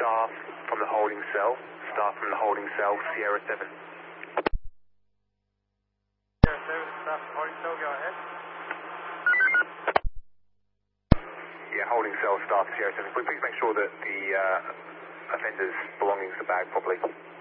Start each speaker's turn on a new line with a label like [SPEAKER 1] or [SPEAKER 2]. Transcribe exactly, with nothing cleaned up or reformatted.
[SPEAKER 1] staff from the holding cell. Staff from the holding cell, Sierra seven.
[SPEAKER 2] Sierra seven, staff from holding cell, go ahead.
[SPEAKER 1] Yeah, holding cell, staff, Sierra seven. Please make sure that the uh, offender's belongings are bagged properly.